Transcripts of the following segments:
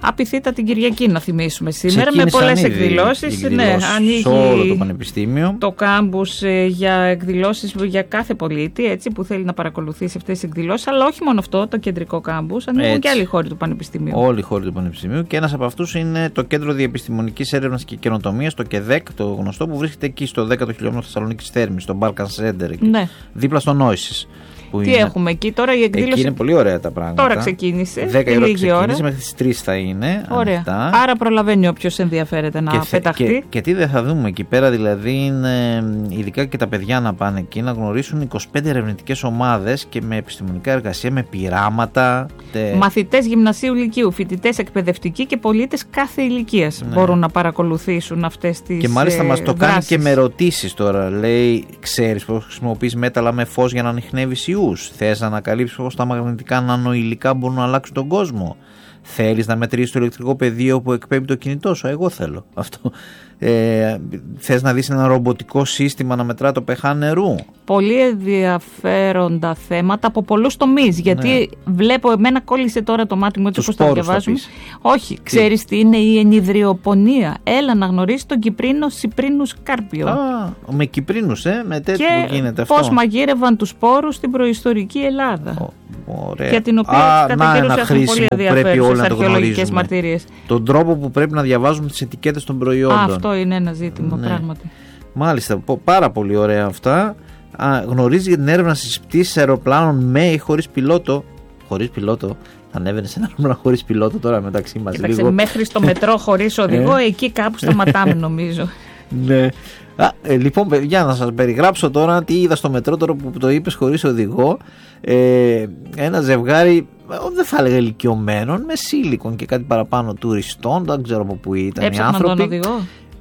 Απειθήτα την Κυριακή, να θυμίσουμε σήμερα, με πολλές εκδηλώσεις. Ναι, ανοίγει όλο το Πανεπιστήμιο. Το κάμπους για εκδηλώσεις για κάθε πολίτη, έτσι, που θέλει να παρακολουθήσει αυτές τις εκδηλώσεις. Αλλά όχι μόνο αυτό, το κεντρικό κάμπους. Ανοίγουν και άλλοι χώροι του Πανεπιστημίου. Όλοι οι χώροι του Πανεπιστημίου. Και ένας από αυτούς είναι το Κέντρο Διεπιστημονικής Έρευνας και Καινοτομίας, το ΚΕΔΕΚ, το γνωστό, που βρίσκεται εκεί στο 10ο χιλιόμετρο Θεσσαλονίκης Θέρμης, στο Balkan Center, ναι. Δίπλα στο Νόησης. Τι έχουμε εκεί τώρα, η εκδήλωση. Εκεί είναι πολύ ωραία τα πράγματα. Τώρα ξεκίνησε. 10 η ώρα ξεκίνησε, μέχρι τις 3 θα είναι. Ωραία. Ανοιχτά. Άρα προλαβαίνει όποιος ενδιαφέρεται να πεταχτεί. Και τι δεν θα δούμε εκεί πέρα, δηλαδή, είναι ειδικά και τα παιδιά να πάνε εκεί να γνωρίσουν 25 ερευνητικές ομάδες και με επιστημονικά εργασία, με πειράματα. Μαθητές γυμνασίου λυκείου, φοιτητές εκπαιδευτικοί και πολίτες κάθε ηλικίας μπορούν να παρακολουθήσουν αυτές τις. Και μάλιστα μας το κάνει και με ερωτήσεις τώρα. Λέει, ξέρεις πώς χρησιμοποιείς μέταλλα με φως για να ανιχνεύεις ιούς? Θες να ανακαλύψεις πώς τα μαγνητικά νανοηλικά μπορούν να αλλάξουν τον κόσμο? Θέλεις να μετρήσεις το ηλεκτρικό πεδίο που εκπέμπει το κινητό σου? Εγώ θέλω αυτό. Θες να δεις ένα ρομποτικό σύστημα να μετρά το pH νερού? Πολύ ενδιαφέροντα θέματα από πολλούς τομείς. Γιατί βλέπω, εμένα κόλλησε τώρα το μάτι μου έτσι όπως το διαβάζουμε. Όχι, ξέρεις τι είναι η ενιδριοπονία? Έλα να γνωρίσεις τον Κυπρίνο Cyprinus carpio. Με Κυπρίνους, με τέτοιο που γίνεται αυτό. Πώς μαγείρευαν τους σπόρους στην προϊστορική Ελλάδα. Ωραία. Για την οποία κατά καιρούς έχουν πολύ ενδιαφέρουσες αρχαιολογικές μαρτυρίες. Τον τρόπο που πρέπει να διαβάζουμε τις ετικέτες των προϊόντων. Αυτό είναι ένα ζήτημα, πράγματι. Μάλιστα, πάρα πολύ ωραία αυτά. Γνωρίζει για την έρευνα στις πτήσεις αεροπλάνων με ή χωρίς πιλότο. Χωρίς πιλότο. Θα ανέβαινε σε ένα αεροπλάνο χωρίς πιλότο τώρα μεταξύ μας. Κοίταξε, μέχρι στο μετρό χωρίς οδηγό, εκεί κάπου σταματάμε νομίζω. Ναι. Λοιπόν, παιδιά, να σας περιγράψω τώρα τι είδα στο μετρό τώρα που το είπες χωρίς οδηγό. Ένα ζευγάρι, δεν θα έλεγα ηλικιωμένων, με σίλικον και κάτι παραπάνω τουριστών, δεν ξέρω από πού ήταν οι άνθρωποι. Τον οδηγό.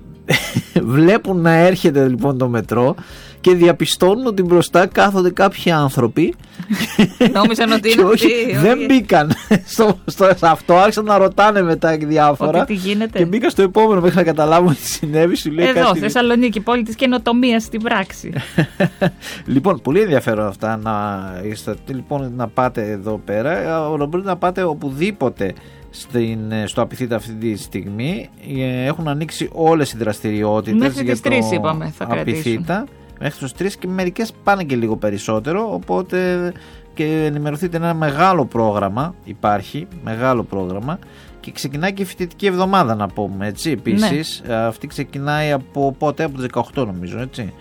Βλέπουν να έρχεται λοιπόν το μετρό και διαπιστώνουν ότι μπροστά κάθονται κάποιοι άνθρωποι. Νόμιζαν ότι είναι αυτοί. Δεν μπήκαν σε αυτό, άρχισαν να ρωτάνε μετά διάφορα. Τι γίνεται. Και μπήκα στο επόμενο μέχρι να καταλάβουν τι συνέβη. Σου λέει εδώ, Θεσσαλονίκη, πόλη της καινοτομίας στην πράξη. Λοιπόν, πολύ ενδιαφέρον αυτά. Λοιπόν, να πάτε εδώ πέρα. Μπορείτε να πάτε οπουδήποτε στο Απειθήτα αυτή τη στιγμή. Έχουν ανοίξει όλες οι δραστηριότητες. Μέχρι τις 3 είπαμε θα κρατήσουν. Μέχρι τους 3 και μερικές πάνε και λίγο περισσότερο, οπότε και ενημερωθείτε, ένα μεγάλο πρόγραμμα υπάρχει, μεγάλο πρόγραμμα, και ξεκινάει και η φοιτητική εβδομάδα να πούμε, έτσι, επίσης. Ναι. Αυτή ξεκινάει από πότε? Από το 18 νομίζω, έτσι.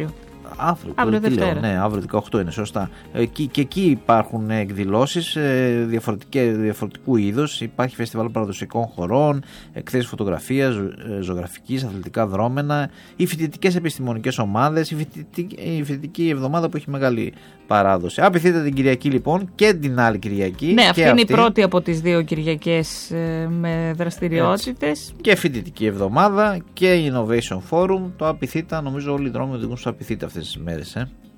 Αύριο Δευτέρα. Ναι, αύριο 18 είναι, σωστά. Και εκεί υπάρχουν εκδηλώσεις διαφορετικού είδους. Υπάρχει φεστιβάλ παραδοσιακών χωρών, εκθέσεις φωτογραφίας, ζωγραφικής, αθλητικά δρόμενα, οι φοιτητικές επιστημονικές ομάδες, η φοιτητική εβδομάδα που έχει μεγάλη παράδοση. Απειθείτε την Κυριακή λοιπόν και την άλλη Κυριακή. Ναι, αυτή είναι η πρώτη από τις 2 Κυριακές με δραστηριότητες. Και φοιτητική εβδομάδα και Innovation Forum. Το Απειθήτα, νομίζω όλοι οι δρόμοι οδηγούν στο Απειθήτα αυτές τις μέρες.